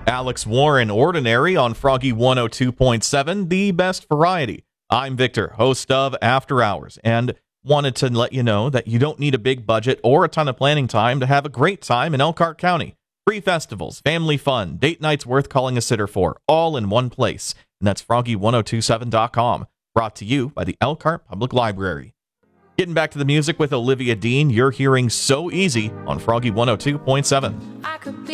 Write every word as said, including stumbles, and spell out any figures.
Alex Warren, Ordinary on Froggy one oh two point seven, the best variety. I'm Victor, host of After Hours, and wanted to let you know that you don't need a big budget or a ton of planning time to have a great time in Elkhart County. Free festivals, family fun, date nights worth calling a sitter for, all in one place. And that's froggy one oh two seven dot com, brought to you by the Elkhart Public Library. Getting back to the music with Olivia Dean, you're hearing So Easy on Froggy one oh two point seven. I could